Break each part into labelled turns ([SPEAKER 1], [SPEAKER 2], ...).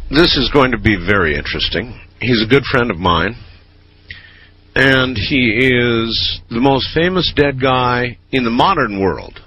[SPEAKER 1] This is going to be very interesting. He's a good friend of mine, and he is the most famous dead guy in the modern world.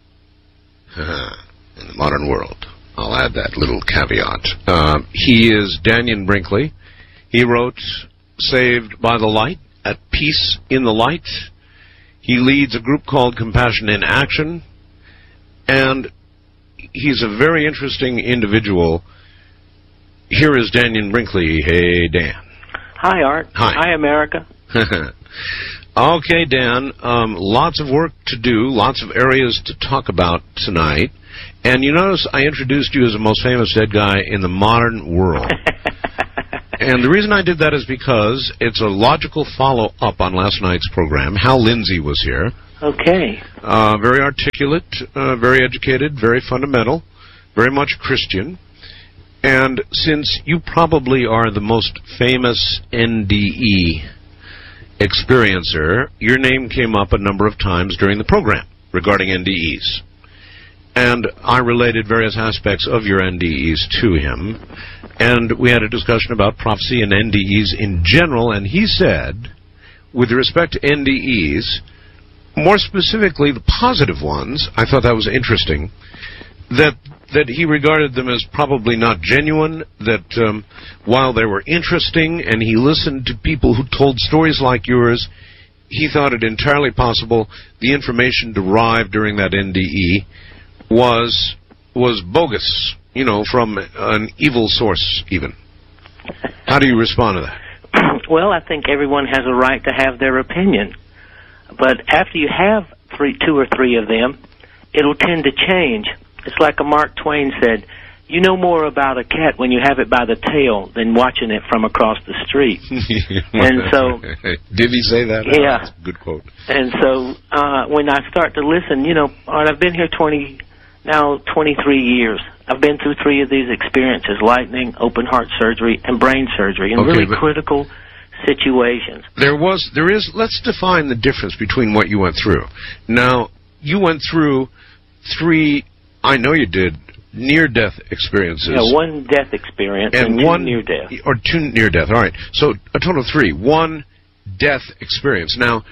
[SPEAKER 1] In the modern world. I'll add that little caveat. He is Dannion Brinkley. He wrote Saved by the Light, At Peace in the Light. He leads a group called Compassion in Action, and he's a very interesting individual. Here is Dannion Brinkley. Hey, Dan.
[SPEAKER 2] Hi, Art.
[SPEAKER 1] Hi.
[SPEAKER 2] Hi, America.
[SPEAKER 1] Okay, Dan. Lots of work to do, lots of areas to talk about tonight. And you notice I introduced you as the most famous dead guy in the modern world. And the reason I did that is because it's a logical follow-up on last night's program. Hal Lindsey was here.
[SPEAKER 2] Okay.
[SPEAKER 1] Very articulate, very educated, very fundamental, very much Christian. And since you probably are the most famous NDE experiencer, your name came up a number of times during the program regarding NDEs. And I related various aspects of your NDEs to him. And we had a discussion about prophecy and NDEs in general. And he said, with respect to NDEs, more specifically the positive ones, I thought that was interesting, that he regarded them as probably not genuine, that while they were interesting and he listened to people who told stories like yours, he thought it entirely possible the information derived during that NDE was bogus, you know, from an evil source even. How do you respond to that?
[SPEAKER 2] Well, I think everyone has a right to have their opinion. But after you have two or three of them, it'll tend to change. It's like a Mark Twain said, you know more about a cat when you have it by the tail than watching it from across the street. And so...
[SPEAKER 1] Did he say that?
[SPEAKER 2] Yeah.
[SPEAKER 1] That's a good quote.
[SPEAKER 2] And so when I start to listen, you know, I've been here 23 years. I've been through 3 of these experiences, lightning, open heart surgery, and brain surgery, in really critical situations.
[SPEAKER 1] Let's define the difference between what you went through. Now, you went through 3, I know you did, near-death experiences.
[SPEAKER 2] Yeah, 1 death experience and 2 near-death.
[SPEAKER 1] Or 2 near-death, all right. So a total of 3. 1 death experience. Now,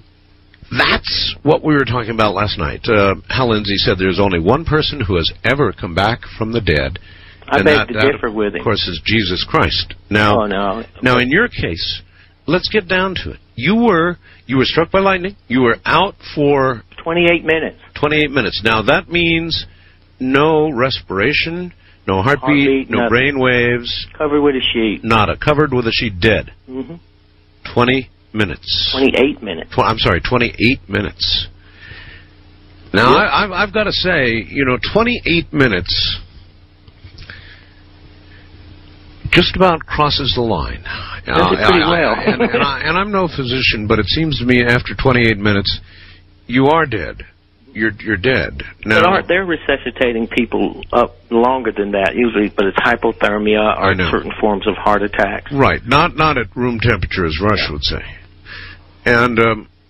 [SPEAKER 1] that's what we were talking about last night. Hal Lindsey said there's only one person who has ever come back from the dead.
[SPEAKER 2] I beg to differ with him.
[SPEAKER 1] Of course, is Jesus Christ. Now, Now, in your case, let's get down to it. You were struck by lightning. You were out for
[SPEAKER 2] 28 minutes.
[SPEAKER 1] 28 minutes. Now, that means no respiration, no heartbeat, no brain waves.
[SPEAKER 2] Covered with a sheet.
[SPEAKER 1] Nada. Covered with a sheet, dead.
[SPEAKER 2] Mm-hmm.
[SPEAKER 1] 20 minutes.
[SPEAKER 2] 28 minutes.
[SPEAKER 1] I'm sorry, 28 minutes. Now, yeah. I've got to say, 28 minutes just about crosses the line.
[SPEAKER 2] Does it pretty well.
[SPEAKER 1] And I'm no physician, but it seems to me after 28 minutes, you are dead. You're dead. Now,
[SPEAKER 2] but they're resuscitating people up longer than that usually, but it's hypothermia or certain forms of heart attacks.
[SPEAKER 1] Right, not at room temperature as Rush would say. And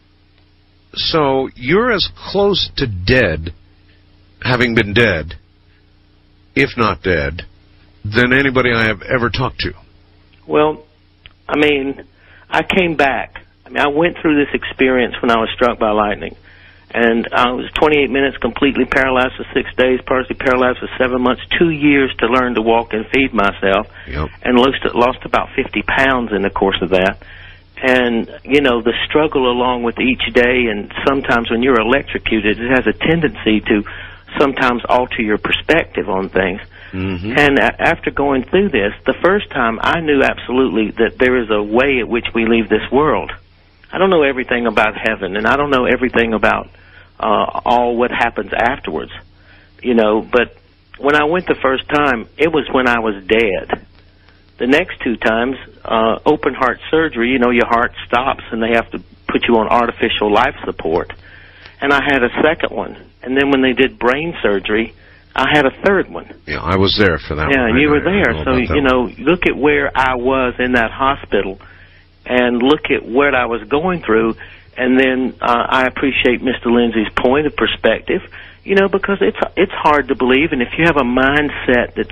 [SPEAKER 1] so you're as close to dead, having been dead, if not dead, than anybody I have ever talked to.
[SPEAKER 2] Well, I mean, I came back. I went through this experience when I was struck by lightning. And I was 28 minutes completely paralyzed for 6 days, partially paralyzed for 7 months, 2 years to learn to walk and feed myself, and lost about 50 pounds in the course of that. And, the struggle along with each day, and sometimes when you're electrocuted, it has a tendency to sometimes alter your perspective on things. Mm-hmm. And after going through this, the first time I knew absolutely that there is a way at which we leave this world. I don't know everything about heaven, and I don't know everything about all what happens afterwards, but when I went the first time, it was when I was dead. The next 2 times, open heart surgery, your heart stops and they have to put you on artificial life support. And I had a second one. And then when they did brain surgery, I had a third one.
[SPEAKER 1] Yeah, I was there for that one.
[SPEAKER 2] Yeah, you were there. So, look at where I was in that hospital and look at what I was going through. And then I appreciate Mr. Lindsey's point of perspective, because it's hard to believe. And if you have a mindset that's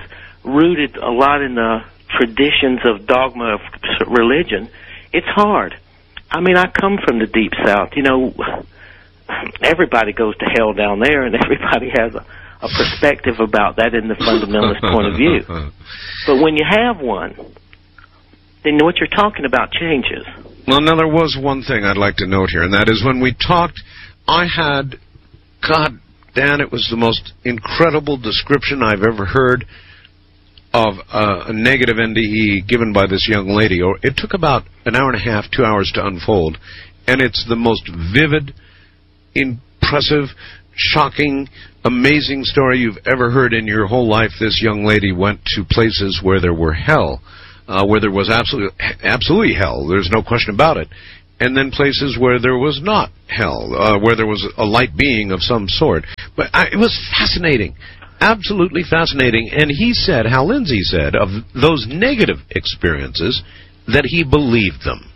[SPEAKER 2] rooted a lot in the traditions of dogma of religion, it's hard. I mean, I come from the Deep South. You know, everybody goes to hell down there, and everybody has a perspective about that in the fundamentalist point of view. But when you have one, then what you're talking about changes.
[SPEAKER 1] Well, now, there was one thing I'd like to note here, and that is when we talked, I had, God, Dan, it was the most incredible description I've ever heard of a negative NDE given by this young lady. Or it took about an hour and a half, 2 hours to unfold, and it's the most vivid, impressive, shocking, amazing story you've ever heard in your whole life. This young lady went to places where there were hell, where there was absolutely hell. There's no question about it. And then places where there was not hell, where there was a light being of some sort. But it was fascinating, absolutely fascinating. And he said, Hal Lindsey said, of those negative experiences, that he believed them.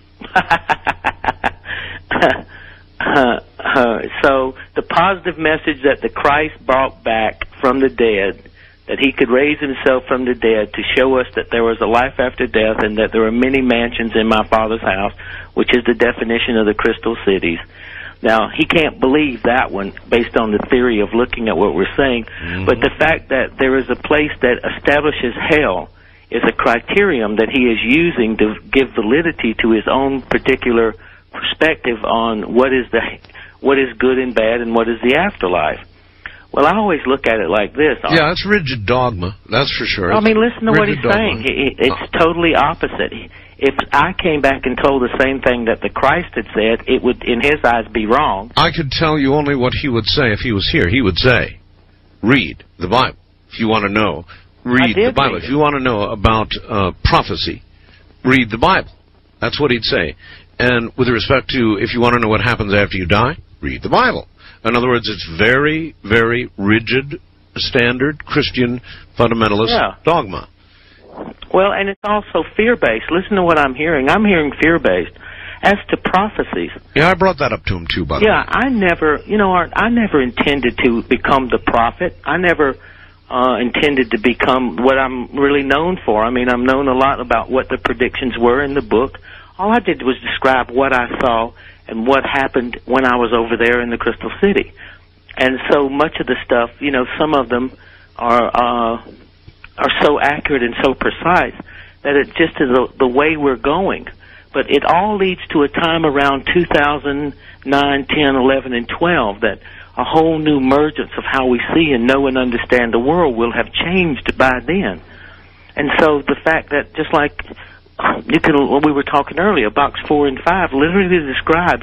[SPEAKER 2] So the positive message that the Christ brought back from the dead, that he could raise himself from the dead to show us that there was a life after death and that there are many mansions in my Father's house, which is the definition of the crystal cities. Now, he can't believe that one based on the theory of looking at what we're saying, but the fact that there is a place that establishes hell is a criterion that he is using to give validity to his own particular perspective on what is good and bad and what is the afterlife. Well, I always look at it like this.
[SPEAKER 1] Yeah, it's rigid dogma, that's for sure.
[SPEAKER 2] I mean, listen to what he's saying. It's totally opposite. If I came back and told the same thing that the Christ had said, it would, in his eyes, be wrong.
[SPEAKER 1] I could tell you only what he would say if he was here. He would say, read the Bible. If you want to know, read the Bible. If you want to know about prophecy, read the Bible. That's what he'd say. And with respect to, if you want to know what happens after you die, read the Bible. In other words, it's very, very rigid, standard Christian fundamentalist dogma.
[SPEAKER 2] Well, and it's also fear-based. Listen to what I'm hearing. I'm hearing fear-based. As to prophecies.
[SPEAKER 1] Yeah, I brought that up to him, too, by the way.
[SPEAKER 2] Yeah, I never intended to become the prophet. I never intended to become what I'm really known for. I mean, I'm known a lot about what the predictions were in the book. All I did was describe what I saw and what happened when I was over there in the Crystal City. And so much of the stuff, you know, some of them are so accurate and so precise that it just is the way we're going. But it all leads to a time around 2009, 10, 11, and 12 that a whole new emergence of how we see and know and understand the world will have changed by then. And so the fact that, just like we were talking earlier, Box 4 and 5 literally describes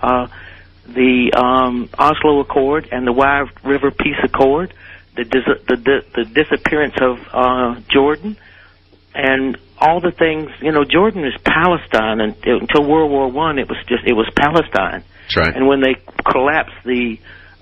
[SPEAKER 2] the Oslo Accord and the Wye River Peace Accord, the disappearance of Jordan, and all the things. You know, Jordan is Palestine, and until World War I, it was Palestine.
[SPEAKER 1] That's right.
[SPEAKER 2] And when they collapsed the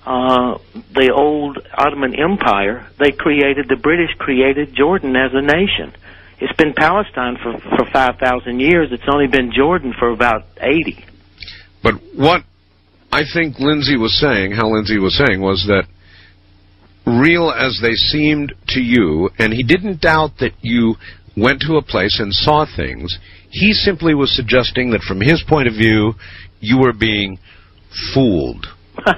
[SPEAKER 2] old Ottoman Empire, the British created Jordan as a nation. It's been Palestine for 5,000 years. It's only been Jordan for about 80.
[SPEAKER 1] But what I think Hal Lindsey was saying, was that real as they seemed to you, and he didn't doubt that you went to a place and saw things, he simply was suggesting that from his point of view, you were being fooled.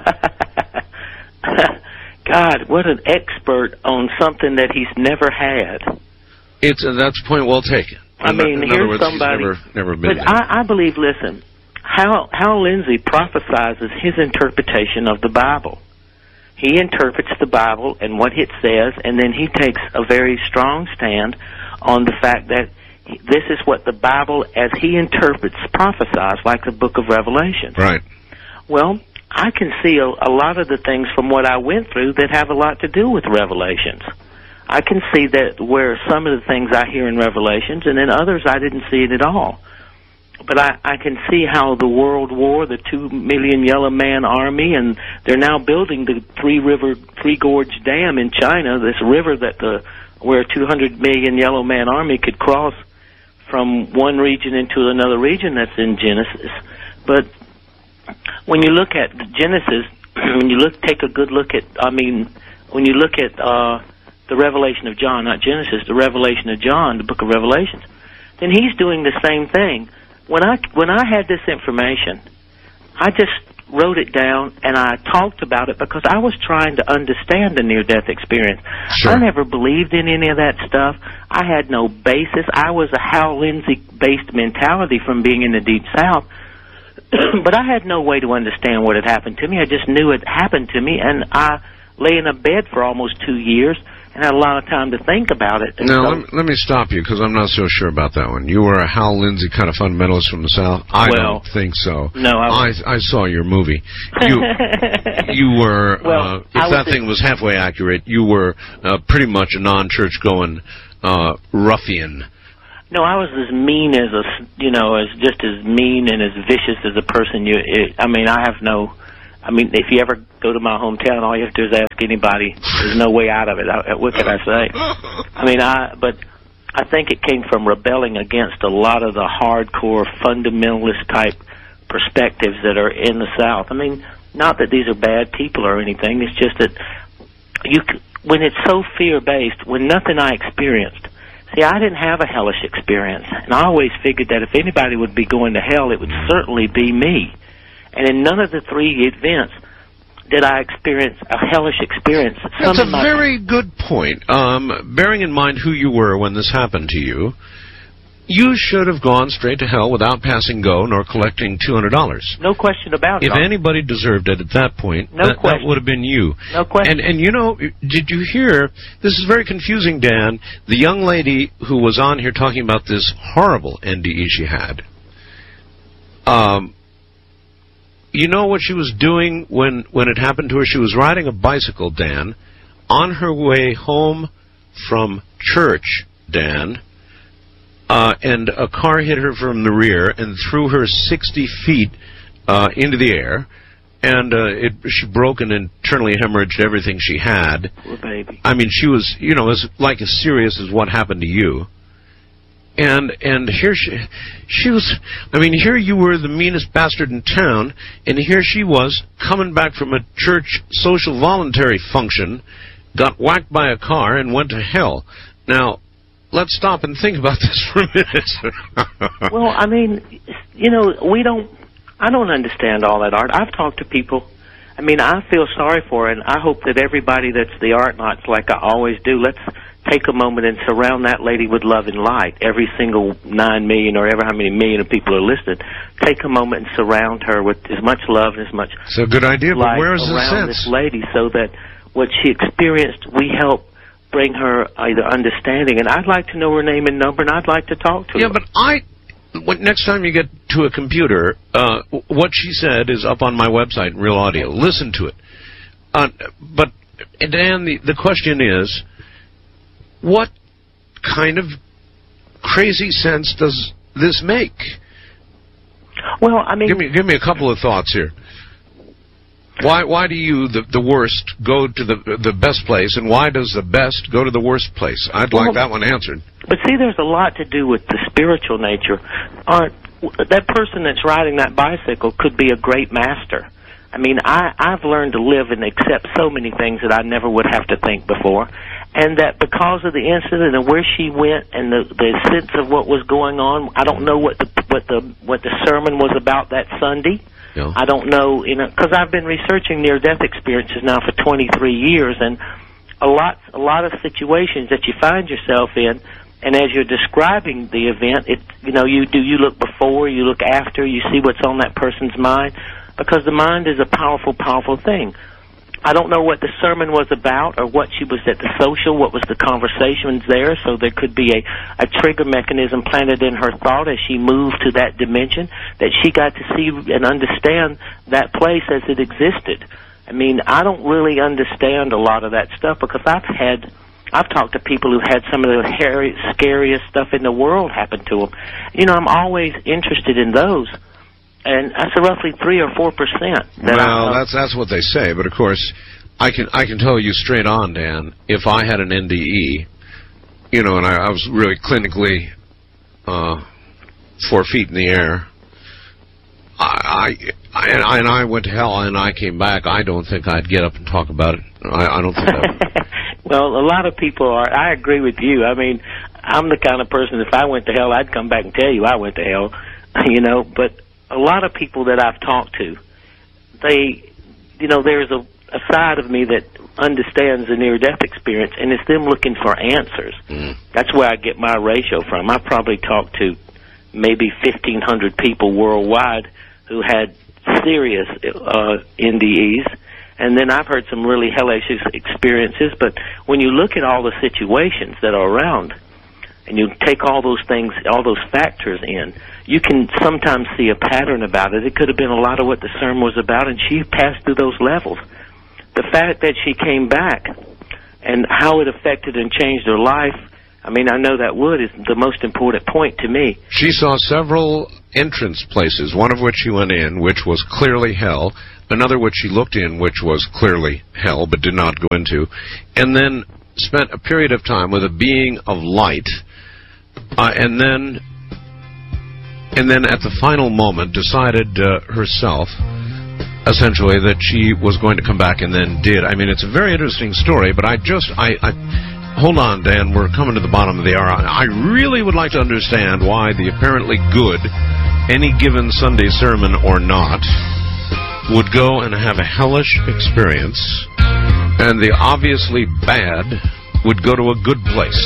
[SPEAKER 2] God, what an expert on something that he's never had.
[SPEAKER 1] That's a point well taken.
[SPEAKER 2] I mean, here's somebody.
[SPEAKER 1] Never been
[SPEAKER 2] but I believe, listen, Hal Lindsey prophesizes his interpretation of the Bible. He interprets the Bible and what it says, and then he takes a very strong stand on the fact that this is what the Bible, as he interprets, prophesies, like the book of Revelation.
[SPEAKER 1] Right.
[SPEAKER 2] Well, I can see a lot of the things from what I went through that have a lot to do with Revelations. I can see that where some of the things I hear in Revelations, and in others I didn't see it at all. But I can see how the World War, the 2 million Yellow Man Army, and they're now building the Three Gorge Dam in China, this river where a 200 million Yellow Man Army could cross from one region into another region. That's in Genesis. But when you look at Genesis, when you take a good look at, when you look at the revelation of John, not Genesis, the revelation of John, the book of Revelations, then he's doing the same thing. When I had this information, I just wrote it down and I talked about it because I was trying to understand the near-death experience.
[SPEAKER 1] Sure.
[SPEAKER 2] I never believed in any of that stuff. I had no basis. I was a Hal Lindsey-based mentality from being in the Deep South. But I had no way to understand what had happened to me. I just knew it happened to me, and I lay in a bed for almost 2 years and had a lot of time to think about it.
[SPEAKER 1] Now, let me stop you, because I'm not so sure about that one. You were a Hal Lindsey kind of fundamentalist from the South? I don't think so.
[SPEAKER 2] No,
[SPEAKER 1] I saw your movie. You were, if that thing was halfway accurate, you were pretty much a non-church-going ruffian.
[SPEAKER 2] No, I was as mean as just as mean and as vicious as a person. If you ever go to my hometown, all you have to do is ask anybody. There's no way out of it. What can I say? But I think it came from rebelling against a lot of the hardcore fundamentalist type perspectives that are in the South. I mean, not that these are bad people or anything. It's just that when it's so fear-based, when nothing I experienced. See, I didn't have a hellish experience, and I always figured that if anybody would be going to hell, it would certainly be me. And in none of the three events did I experience a hellish experience.
[SPEAKER 1] That's a very good point. Bearing in mind who you were when this happened to you, you should have gone straight to hell without passing go nor collecting $200.
[SPEAKER 2] No question about it.
[SPEAKER 1] If anybody deserved it at that point, that would have been you.
[SPEAKER 2] No question.
[SPEAKER 1] And did you hear, this is very confusing, Dan, the young lady who was on here talking about this horrible NDE she had. You know what she was doing when it happened to her? She was riding a bicycle, Dan, on her way home from church, Dan, and a car hit her from the rear and threw her 60 feet into the air, and she broke and internally hemorrhaged everything she had.
[SPEAKER 2] Poor baby.
[SPEAKER 1] I mean, she was, as like as serious as what happened to you. And here she was, here you were the meanest bastard in town, and here she was coming back from a church social voluntary function, got whacked by a car, and went to hell. Now, let's stop and think about this for a minute.
[SPEAKER 2] Well, I don't understand all that art. I've talked to people. I feel sorry for her, and I hope that everybody that's the art nuts, like I always do, let's take a moment and surround that lady with love and light. Every single 9 million or ever how many million of people are listed, take a moment and surround her with as much love and as much
[SPEAKER 1] it's a good idea, but where is the
[SPEAKER 2] around
[SPEAKER 1] sense?
[SPEAKER 2] This lady, so that what she experienced, we help bring her either understanding. And I'd like to know her name and number, and I'd like to talk to her.
[SPEAKER 1] Yeah, but next time you get to a computer, what she said is up on my website, Real Audio. Listen to it. But, Dan, the question is, what kind of crazy sense does this make?
[SPEAKER 2] Well,
[SPEAKER 1] give me a couple of thoughts here. Why do you, the worst, go to the best place, and why does the best go to the worst place? I'd like that one answered.
[SPEAKER 2] But see, there's a lot to do with the spiritual nature. That person that's riding that bicycle could be a great master. I've learned to live and accept so many things that I never would have to think before. And that because of the incident and where she went and the sense of what was going on, I don't know what the sermon was about that Sunday.
[SPEAKER 1] Yeah.
[SPEAKER 2] I don't know, because I've been researching near-death experiences now for 23 years, and a lot of situations that you find yourself in, and as you're describing the event, you look before, you look after, you see what's on that person's mind, because the mind is a powerful, powerful thing. I don't know what the sermon was about or what she was at the social, what was the conversations there, so there could be a trigger mechanism planted in her thought as she moved to that dimension, that she got to see and understand that place as it existed. I don't really understand a lot of that stuff because I've talked to people who had some of the scariest stuff in the world happen to them. I'm always interested in those. And that's roughly 3 or 4%.
[SPEAKER 1] Well, that's what they say. But of course, I can tell you straight on, Dan. If I had an NDE, and I was really clinically 4 feet in the air, and I went to hell and I came back, I don't think I'd get up and talk about it. I don't think that.
[SPEAKER 2] Well, a lot of people are. I agree with you. I mean, I'm the kind of person, if I went to hell, I'd come back and tell you I went to hell, you know. But a lot of people that I've talked to, they, you know, there's a side of me that understands the near-death experience, and it's them looking for answers. That's where I get my ratio from. I probably talked to maybe 1,500 people worldwide who had serious NDEs, and then I've heard some really hellish experiences. But when you look at all the situations that are around, and you take all those things, all those factors in, you can sometimes see a pattern about it. It could have been a lot of what the sermon was about, and she passed through those levels. The fact that she came back and how it affected and changed her life, I mean, I know that is the most important point to me.
[SPEAKER 1] She saw several entrance places, one of which she went in, which was clearly hell, another which she looked in, which was clearly hell, but did not go into, and then spent a period of time with a being of light, and then at the final moment decided herself, essentially, that she was going to come back, and then did. I mean, it's a very interesting story, but hold on, Dan, we're coming to the bottom of the hour. I really would like to understand why the apparently good, any given Sunday sermon or not, would go and have a hellish experience, and the obviously bad would go to a good place.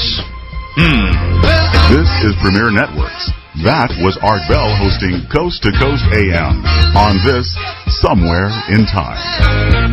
[SPEAKER 3] This is Premier Networks. That was Art Bell hosting Coast to Coast AM on this Somewhere in Time.